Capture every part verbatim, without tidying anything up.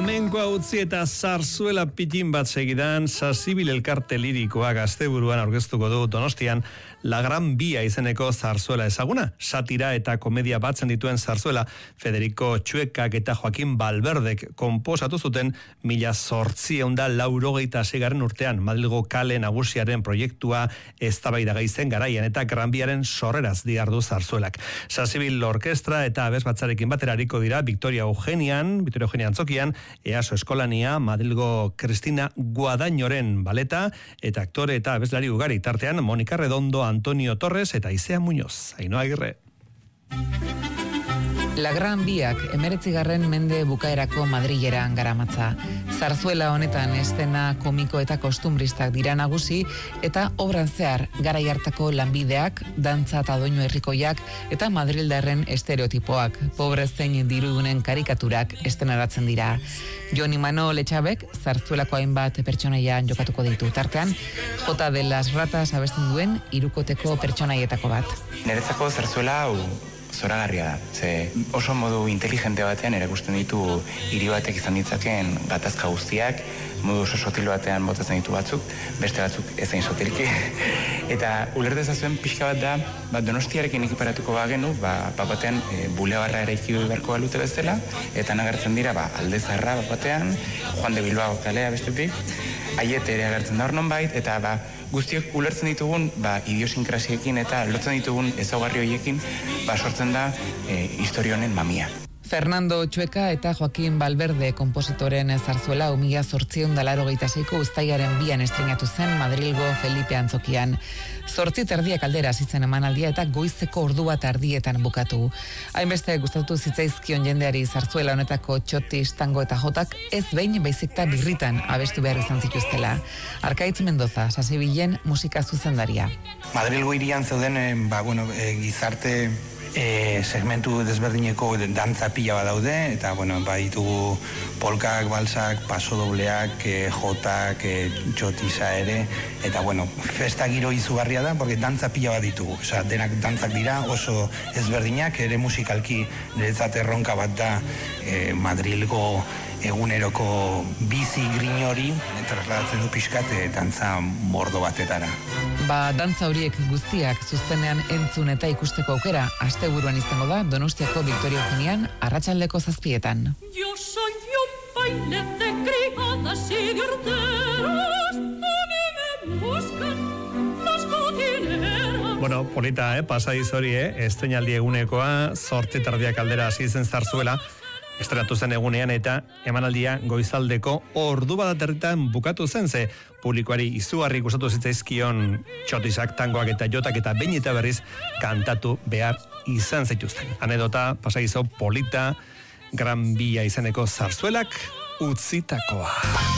Flamenkoa utzi eta zarzuela pitin bat segidan, Sasibil elkarte lirikoa Gazteburuan aurkeztuko du Donostian La Gran Vía izeneko zarzuela ezaguna. Satira eta komedia batzen dituen zarzuela Federico Txuekak eta Joaquin Valverdek konposatu zuten mila zortziehun eta laurogeita seigarren urtean Madrilgo kale nagusiaren proiektua eztabaidagai zen garaian eta Gran Viaren sorreraz diardu zarzuelak. Sasibil orkestra eta abesbatzarekin batera ariko dira Victoria Eugenian, Victoria Eugenia Antzokian, Easo Eskolania, Madrilgo Cristina Guadañoren baleta eta aktore eta abeslari ugari tartean Monika Redondo, Antonio Torres eta Aizea Muñoz. Ainhoa Agirre. La Gran Biak emeretzigarren mende bukaerako Madrileran garamatza. Zarzuela honetan estena komiko eta kostumbristak dira nagusi eta obran zehar garai hartako lanbideak, dantza eta doinu herrikoiak eta madrildarren estereotipoak, pobre zein dirudunen karikaturak estenaratzen dira. Jon Imanol Etxabek zarzuelako hainbat pertsonaian jokatuko ditu. Tartean, Jota de las Ratas abesten duen hirukoteko pertsonaietako bat. Niretzako zarzuela hau zoragarria da. Ze oso modu inteligente batean erakusten ditu hiri batek izan ditzakeen gatazka guztiak, modu oso sotil batean botatzen ditu batzuk, beste batzuk ezain sotilki. Eta ulertezazuen pixka bat da, ba, Donostiarekin ekiparatuko bagenu, ba, batean e, bulebarra eraiki beharko balute bezala, eta nagertzen dira ba, Alde Zaharra batean, Juan de Bilbao kalea bestetik, Aiete ere agertzen da hor nonbait, eta ba, guztiok ulertzen ditugun ba, idiosinkrasiekin eta lotzen ditugun ezaugarri horiekin ba, sortzen da e, historia honen mamia. Fernando Txueka eta Joaquin Valverde konpositoren zarzuela mila zortziehun eta laurogeita seiko uztailaren bian estreinatu zen Madrilgo Felipe Antzokian. Zortzi terdiak aldera zitzen emanaldia eta goizeko ordu bat ardietan bukatu. Hainbeste gustatu zitzaizkion jendeari zarzuela honetako txotis, tango eta jotak ez behin baizik eta birritan abestu behar izan zituztela. Arkaitz Mendoza, Sasibilen musika zuzendaria. Madrilgo hirian zeuden ba, bueno, e, gizarte E, segmentu desberdineko dantza pila bat daude, eta bueno, baitugu polkak, balsak, pasodobleak, e, jotak, e, txotisa ere, eta bueno, festa giro izugarria da, porque dantza pila bat ditugu, osea, denak dantzak dira oso ezberdinak, ere musikalki niretzat erronka bat da e, Madrilgo eguneroko bizi grin hori, trasladatzen du pixkat e, dantza mordo batetara. Ba, dantza horiek guztiak zuzenean entzun eta ikusteko aukera asteburuan izango da Donostiako Victoria Eugenian arratsaldeko zazpietan. Yo soy un baile de criadas y de horteras, a mí me buscan las cocineras. Bueno, polita, eh? Pasadiz hori, eh? Estreinaldi egunekoa, zortzi terdiak aldera hasi zen zarzuela, estrenatu zen egunean eta emanaldia goizaldeko ordu bat aterritan bukatu zen, ze publikoari izugarri gustatu zitzaizkion txotisak, tangoak eta jotak eta behin eta berriz kantatu behar izan zaituzten. Anedota, pasaizo polita, Gran Vía izeneko zarzuelak utzitakoa.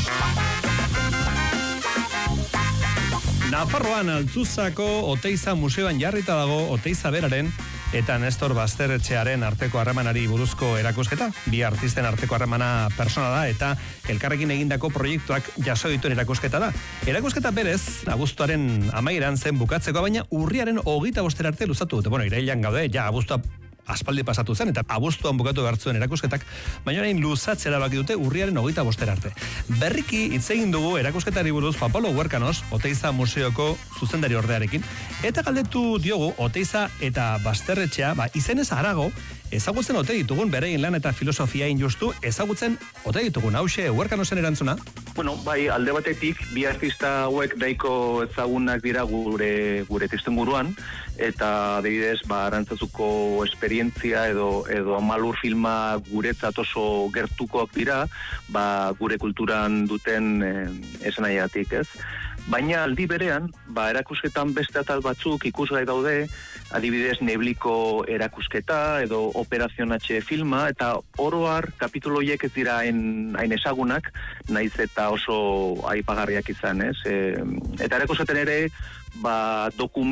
Nafarroan Altzuzako Oteiza museoan jarrita dago Oteiza beraren eta Nestor Basterretxearen arteko harremanari buruzko erakusketa. Bi artisten arteko harremana persona da eta elkarrekin egindako proiektuak jaso dituen erakusketa da. Erakusketa berez, abuztuaren amaieran zen bukatzeko, baina urriaren hogeita bostera arte luzatu dute. Bueno, irailean gaude, ja abuztua aspaldi pasatu zen eta abuztuan bukatu behartzuen erakusketak, baina orain luzatzera baki dute urriaren hogeita bostera arte. Berriki hitz egin dugu erakusketari buruz Juan Pablo Huerkanos, Oteiza museoko zuzendari ordearekin, eta galdetu diogu Oteiza eta Basterretxea, ba, izenez harago, ezagutzen ote ditugun berein lan eta filosofia injustu, ezagutzen ote ditugun hause Huerkanosen erantzuna. Bueno, bai, alde batetik, bi artista hauek nahiko ezagunak dira gure gure testuinguruan, eta adibidez, ba, Arantzazuko esperientzia edo edo Malur filma guretzat oso gertukoak dira, ba, gure kulturan duten eh, esanaiatik, ez? Baina aldi berean, ba, erakusketan beste atal batzuk ikusgai daude, adibidez Nebliko erakusketa edo Operación H filma, eta oro har kapitulo horiek ez dira hain hain ezagunak, naiz eta oso aipagarriak izan, ez? E, eta erakusketen ere, ba, dokumentu